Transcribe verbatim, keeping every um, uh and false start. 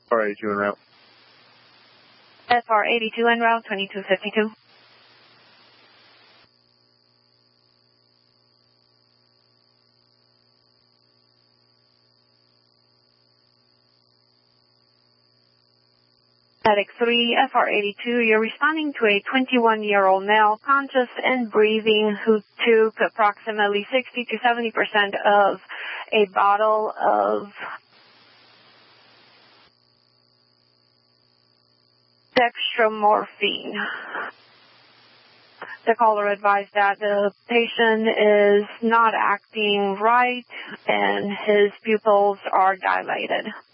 F R eighty-two en route. F R eighty-two en route, twenty-two fifty-two. Medic three, F R eighty-two, you're responding to a twenty-one-year-old male, conscious and breathing, who took approximately sixty to seventy percent of a bottle of dextromorphine. The caller advised that the patient is not acting right and his pupils are dilated.